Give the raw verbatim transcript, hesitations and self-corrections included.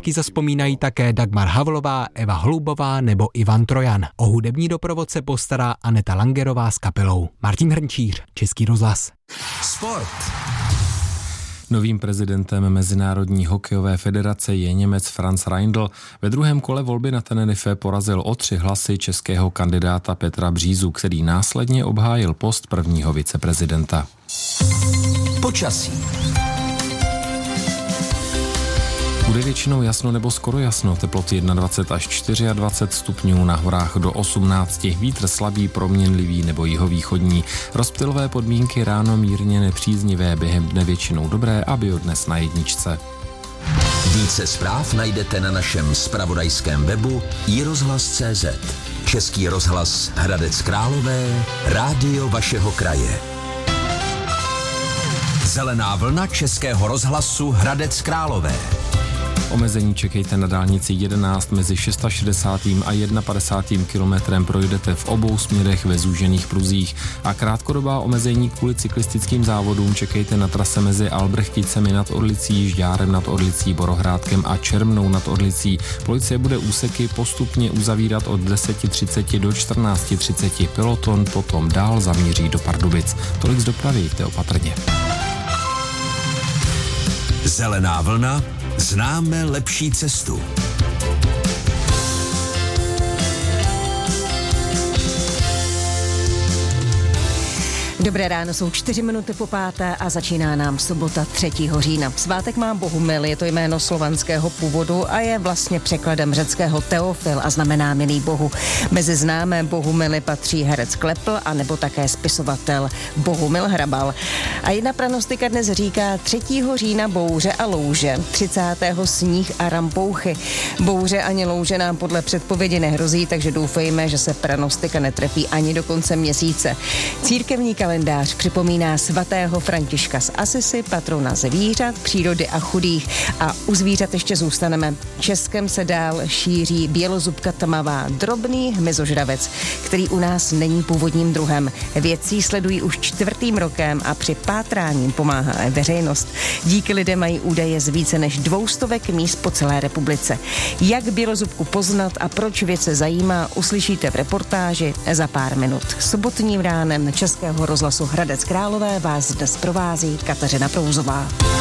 roky zazpomínají také Dagmar Havlová, Eva Holubová nebo Ivan Trojan. O hudební doprovod se postará Aneta Langerová s kapelou. Martin Hrnčíř, Český rozhlas. Sport. Novým prezidentem Mezinárodní hokejové federace je Němec Franz Reindl. Ve druhém kole volby na Tenerife porazil o tři hlasy českého kandidáta Petra Břízu, který následně obhájil post prvního viceprezidenta. Počasí. Bude většinou jasno nebo skoro jasno, teploty dvacet jedna až dvacet čtyři stupňů, na horách do osmnáct, vítr slabý, proměnlivý nebo jihovýchodní. Rozptylové podmínky ráno mírně nepříznivé, během dne většinou dobré a bio dnes na jedničce. Více zpráv najdete na našem zpravodajském webu i rozhlas tečka cé zet. Český rozhlas Hradec Králové, rádio vašeho kraje. Zelená vlna Českého rozhlasu Hradec Králové. Omezení čekejte na dálnici jedenáct mezi šedesátým šestým a padesátým prvním kilometrem, projdete v obou směrech ve zúžených pruzích a krátkodobá omezení kvůli cyklistickým závodům čekejte na trase mezi Albrechticemi nad Orlicí, Žďárem nad Orlicí, Borohrádkem a Čermnou nad Orlicí. Policie bude úseky postupně uzavírat od deset třicet do čtrnáct třicet. Peloton potom dál zamíří do Pardubic. Tolik z dopravy, jděte opatrně. Zelená vlna. Známe lepší cestu. Dobré ráno, jsou čtyři minuty po páté a začíná nám sobota třetího října. Svátek má Bohumil, je to jméno slovanského původu a je vlastně překladem řeckého Teofil a znamená milý Bohu. Mezi známé Bohumily patří herec Klepl a nebo také spisovatel Bohumil Hrabal. A jedna pranostika dnes říká třetího října bouře a louže, třicátého sníh a rampouchy. Bouře ani louže nám podle předpovědi nehrozí, takže doufejme, že se pranostika netrefí ani do konce měsíce. Církevní kalendář připomíná svatého Františka z Asisi, patrona zvířat, přírody a chudých. A u zvířat ještě zůstaneme. Českem se dál šíří bělozubka tmavá, drobný hmyzožravec, který u nás není původním druhem. Vědci sledují už čtvrtým rokem a při pátrání pomáhá veřejnost. Díky lidem mají údaje z více než dvoustovek míst po celé republice. Jak bělozubku poznat a proč vědce zajímá, uslyšíte v reportáži za pár minut. Sobotním ránem Českého rozhlasu Hradec Králové vás dnes provází Kateřina Prouzová.